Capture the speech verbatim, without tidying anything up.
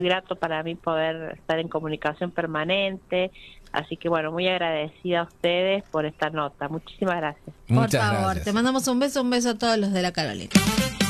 grato para mí poder estar en comunicación permanente, así que bueno, muy agradecida a ustedes por esta nota. Muchísimas gracias. Muchas Por favor, gracias. te mandamos un beso, un beso a todos los de la Carolina.